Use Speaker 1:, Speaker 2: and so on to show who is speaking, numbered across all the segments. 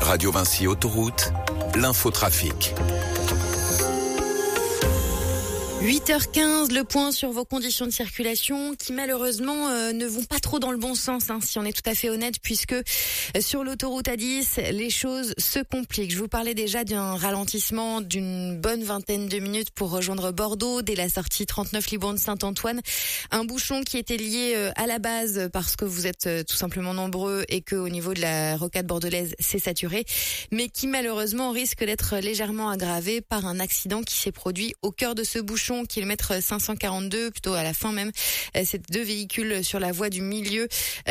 Speaker 1: Radio Vinci Autoroute, l'infotrafic.
Speaker 2: 8h15, le point sur vos conditions de circulation qui malheureusement ne vont pas trop dans le bon sens, si on est tout à fait honnête, puisque sur l'autoroute A10, les choses se compliquent. Je vous parlais déjà d'un ralentissement d'une bonne vingtaine de minutes pour rejoindre Bordeaux dès la sortie 39 Libourne Saint-Antoine. Un bouchon qui était lié à la base parce que vous êtes tout simplement nombreux et qu'au niveau de la rocade bordelaise, c'est saturé, mais qui malheureusement risque d'être légèrement aggravé par un accident qui s'est produit au cœur de ce bouchon. Kilomètre 542, plutôt à la fin même. C'est deux véhicules sur la voie du milieu.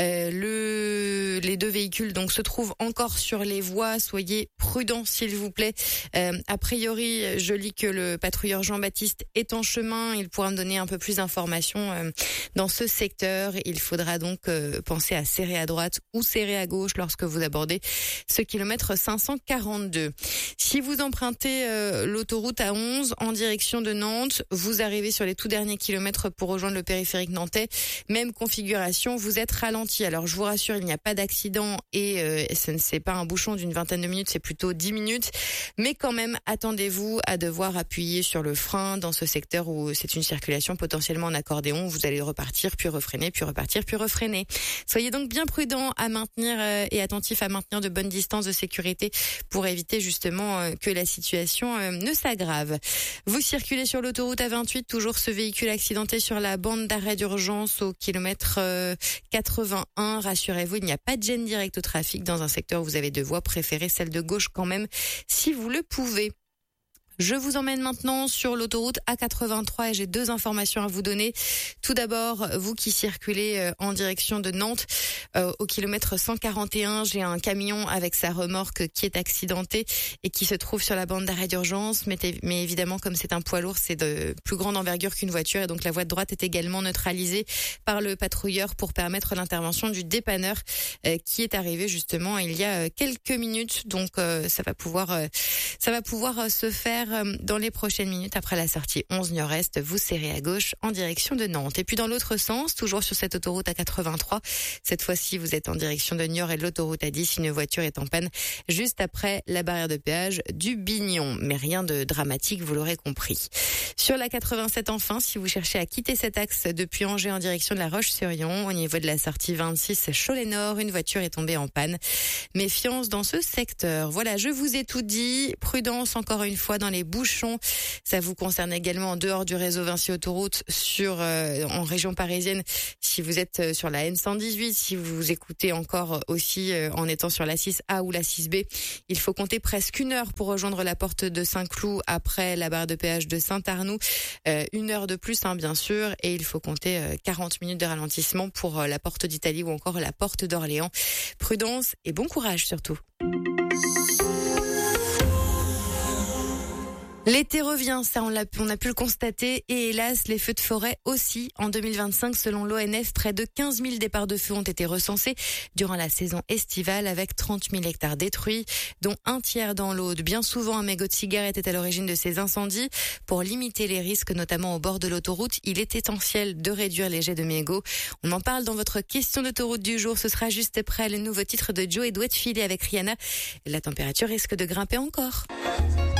Speaker 2: Les deux véhicules donc se trouvent encore sur les voies. Soyez prudents s'il vous plaît. A priori, je lis que le patrouilleur Jean-Baptiste est en chemin. Il pourra me donner un peu plus d'informations dans ce secteur. Il faudra donc penser à serrer à droite ou serrer à gauche lorsque vous abordez ce kilomètre 542. Si vous empruntez l'autoroute A11 en direction de Nantes, vous arrivez sur les tout derniers kilomètres pour rejoindre le périphérique nantais. Même configuration, vous êtes ralenti. Alors je vous rassure, il n'y a pas d'accident et ce n'est pas un bouchon d'une vingtaine de minutes, c'est plutôt 10 minutes. Mais quand même, attendez-vous à devoir appuyer sur le frein dans ce secteur où c'est une circulation potentiellement en accordéon. Vous allez repartir, puis refreiner, puis repartir, puis refreiner. Soyez donc bien prudents à maintenir et attentifs à maintenir de bonnes distances de sécurité pour éviter justement que la situation ne s'aggrave. Vous circulez sur l'autoroute A28, toujours ce véhicule accidenté sur la bande d'arrêt d'urgence au kilomètre 81. Rassurez-vous, il n'y a pas de gêne directe au trafic dans un secteur où vous avez deux voies. Préférez celle de gauche quand même, si vous le pouvez. Je vous emmène maintenant sur l'autoroute A83 et j'ai deux informations à vous donner. Tout d'abord, vous qui circulez en direction de Nantes, au kilomètre 141, j'ai un camion avec sa remorque qui est accidenté et qui se trouve sur la bande d'arrêt d'urgence. Mais évidemment, comme c'est un poids lourd, c'est de plus grande envergure qu'une voiture et donc la voie de droite est également neutralisée par le patrouilleur pour permettre l'intervention du dépanneur qui est arrivé justement il y a quelques minutes. Donc ça va pouvoir se faire dans les prochaines minutes après la sortie 11 Nord-Est. Vous serrez à gauche en direction de Nantes. Et puis dans l'autre sens, toujours sur cette autoroute A83, cette fois-ci vous êtes en direction de Niort et de l'autoroute A10. Une voiture est en panne juste après la barrière de péage du Bignon. Mais rien de dramatique, vous l'aurez compris. Sur la 87 enfin, si vous cherchez à quitter cet axe depuis Angers en direction de la Roche-sur-Yon, au niveau de la sortie 26 Cholet-Nord, une voiture est tombée en panne. Méfiance dans ce secteur. Voilà, je vous ai tout dit. Prudence encore une fois dans les bouchons. Ça vous concerne également en dehors du réseau Vinci Autoroute en région parisienne. Si vous êtes sur la N118, si vous écoutez encore aussi en étant sur la 6A ou la 6B, il faut compter presque 1 heure pour rejoindre la porte de Saint-Cloud après la barre de péage de Saint-Arnoux. 1 heure de plus, bien sûr, et il faut compter 40 minutes de ralentissement pour la porte d'Italie ou encore la porte d'Orléans. Prudence et bon courage surtout. L'été revient, ça on a pu le constater, et hélas les feux de forêt aussi. En 2025, selon l'ONF, près de 15 000 départs de feu ont été recensés durant la saison estivale avec 30 000 hectares détruits, dont un tiers dans l'Aude. Bien souvent, un mégot de cigarette est à l'origine de ces incendies. Pour limiter les risques, notamment au bord de l'autoroute, il est essentiel de réduire les jets de mégots. On en parle dans votre question d'autoroute du jour. Ce sera juste après le nouveau titre de Joe et Douette Filée avec Rihanna. La température risque de grimper encore.